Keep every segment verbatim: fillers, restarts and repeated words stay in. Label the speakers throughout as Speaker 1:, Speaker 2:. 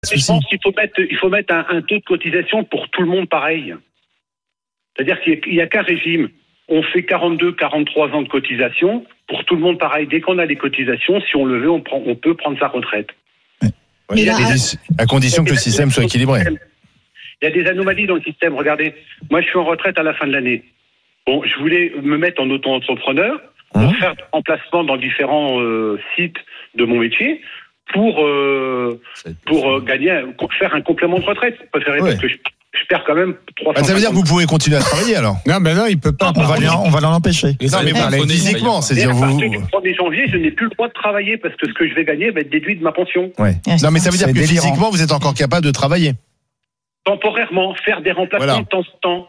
Speaker 1: Je pense qu'il faut mettre, il faut mettre un, un taux de cotisation pour tout le monde pareil. C'est-à-dire qu'il n'y a, a qu'un régime. On fait quarante-deux, quarante-trois ans de cotisation. Pour tout le monde pareil. Dès qu'on a les cotisations, si on le veut, on, prend, on peut prendre sa retraite.
Speaker 2: Ouais, il y a des, à condition que le système soit équilibré.
Speaker 1: Il y a des anomalies dans le système. Regardez, moi je suis en retraite à la fin de l'année. Bon, je voulais me mettre en auto-entrepreneur pour mmh. faire un placement dans différents euh, sites de mon métier pour euh, pour euh, gagner, faire un complément de retraite. Je préférais ouais. parce que je, je perds quand même trois cents.
Speaker 2: Bah, ça veut dire que vous pouvez continuer à travailler alors.
Speaker 3: Non, mais non, il peut pas.
Speaker 2: Non, on, va lui, on va l'en empêcher.
Speaker 4: Non, mais
Speaker 2: vous physiquement, c'est-à-dire
Speaker 1: à
Speaker 2: vous.
Speaker 1: partir du premier janvier, je n'ai plus le droit de travailler parce que ce que je vais gagner va être déduit de ma pension.
Speaker 2: Ouais. Non, mais ça veut dire que délirant. Physiquement, vous êtes encore capable de travailler.
Speaker 1: Temporairement, faire des remplacements voilà. de temps en temps.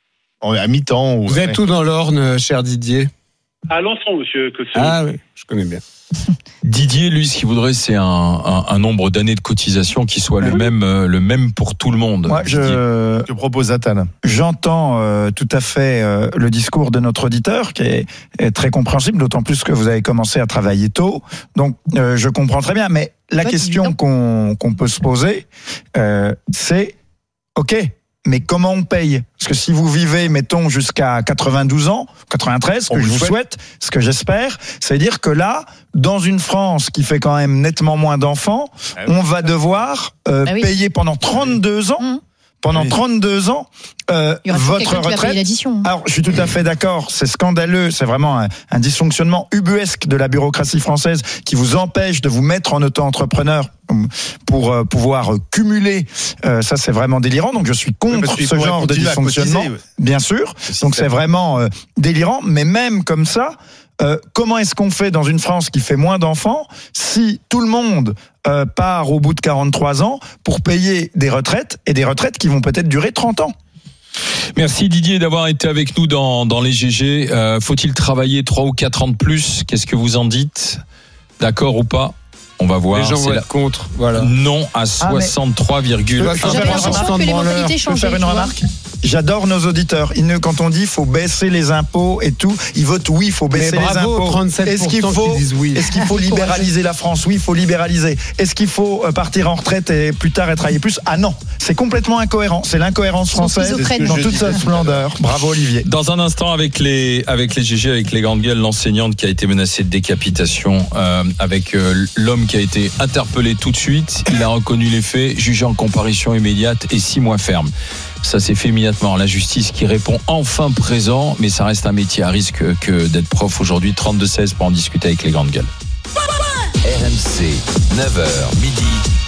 Speaker 2: À mi-temps. Ou...
Speaker 3: Vous êtes tout dans l'Orne, cher Didier?
Speaker 1: À Alençon, monsieur. Que
Speaker 3: ah oui, je connais bien.
Speaker 4: Didier, lui, ce qu'il voudrait, c'est un, un, un nombre d'années de cotisation qui soit le même, euh, le même pour tout le monde.
Speaker 2: Moi, je te propose Attal. J'entends euh, tout à fait euh, le discours de notre auditeur, qui est, est très compréhensible, d'autant plus que vous avez commencé à travailler tôt. Donc, euh, je comprends très bien. Mais la ouais, question qu'on, qu'on peut se poser, euh, c'est, ok, mais comment on paye? Parce que si vous vivez, mettons, jusqu'à quatre-vingt-douze ans, quatre-vingt-treize, ce que on je vous souhaite. souhaite, ce que j'espère, ça veut dire que là, dans une France qui fait quand même nettement moins d'enfants, ah oui. on va devoir euh, ah oui. payer pendant trente-deux ans, mmh. pendant oui. trente-deux ans, euh, votre retraite. Alors, je suis tout à fait d'accord, c'est scandaleux, c'est vraiment un, un dysfonctionnement ubuesque de la bureaucratie française qui vous empêche de vous mettre en auto-entrepreneur pour euh, pouvoir euh, cumuler. Euh, ça, c'est vraiment délirant. Donc, je suis contre oui, ce genre de dysfonctionnement, cotiser, ouais. bien sûr. C'est Donc, c'est vraiment euh, délirant. Mais même comme ça, euh, comment est-ce qu'on fait dans une France qui fait moins d'enfants si tout le monde euh, part au bout de quarante-trois ans pour payer des retraites et des retraites qui vont peut-être durer trente ans?
Speaker 4: Merci Didier d'avoir été avec nous dans, dans les G G. Euh, faut-il travailler trois ou quatre ans de plus? Qu'est-ce que vous en dites? D'accord ou pas? On va voir.
Speaker 3: Les gens vont
Speaker 4: la...
Speaker 3: être contre. Voilà.
Speaker 4: Non à soixante-trois virgule un.
Speaker 5: J'avais l'impression que les mentalités changeaient.
Speaker 2: Je peux faire une remarque? J'adore nos auditeurs. Ils ne, quand on dit faut baisser les impôts et tout, ils votent oui, il faut baisser
Speaker 3: bravo,
Speaker 2: les impôts.
Speaker 3: trente-sept pour cent
Speaker 2: Est-ce qu'il faut,
Speaker 3: qui disent oui.
Speaker 2: Est-ce qu'il faut libéraliser la France? Oui, il faut libéraliser. Est-ce qu'il faut partir en retraite et plus tard et travailler plus? Ah non, c'est complètement incohérent. C'est l'incohérence française dans toute sa splendeur. Bravo Olivier.
Speaker 4: Dans un instant, avec les avec les G G, avec les grandes gueules, l'enseignante qui a été menacée de décapitation, euh, avec euh, l'homme qui a été interpellé tout de suite. Il a reconnu les faits, jugé en comparution immédiate et six mois ferme. Ça s'est fait immédiatement. La justice qui répond enfin présent, mais ça reste un métier à risque que d'être prof aujourd'hui. trente-deux seize pour en discuter avec les grandes gueules.
Speaker 6: R M C, neuf heures midi,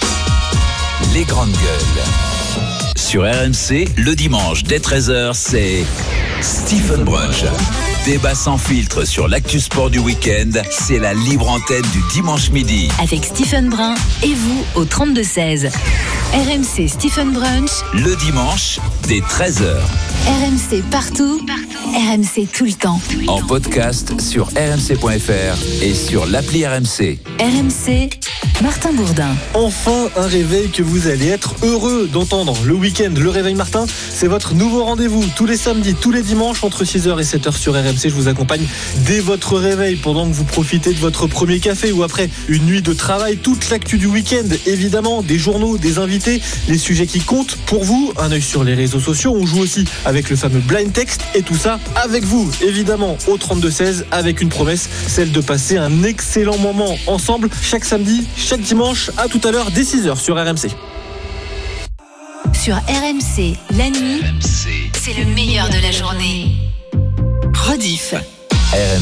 Speaker 6: les grandes gueules. Sur R M C, le dimanche dès treize heures, c'est Stephen Brunch. Débat sans filtre sur l'actu sport du week-end, c'est la libre antenne du dimanche midi.
Speaker 7: Avec Stephen Brun et vous au trente-deux seize. R M C Stephen Brunch.
Speaker 6: Le dimanche dès treize heures.
Speaker 7: R M C partout, partout. R M C tout le temps. Tout le
Speaker 6: en
Speaker 7: temps.
Speaker 6: podcast sur r m c point f r et sur l'appli R M C.
Speaker 7: R M C, Martin Bourdin.
Speaker 8: Enfin un réveil que vous allez être heureux d'entendre. Le week-end, le réveil Martin, c'est votre nouveau rendez-vous. Tous les samedis, tous les dimanches, entre six heures et sept heures sur R M C. Je vous accompagne dès votre réveil pendant que vous profitez de votre premier café ou après une nuit de travail. Toute l'actu du week-end, évidemment, des journaux, des invités, les sujets qui comptent pour vous. Un œil sur les réseaux sociaux. On joue aussi avec le fameux blind text et tout ça avec vous, évidemment, au trente-deux seize avec une promesse, celle de passer un excellent moment ensemble chaque samedi, chaque dimanche. À tout à l'heure dès six heures sur R M C.
Speaker 7: Sur R M C, la nuit, c'est le meilleur de la journée. Rediff.
Speaker 6: R M